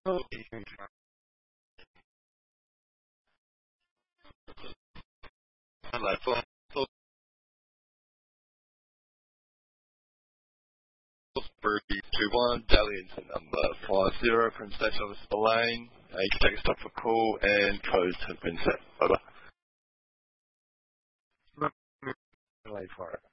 Hello, 4321, Dalian number 50 from Station Office Lane. You can take a stop for call and codes have been set. Bye bye. Wait for it.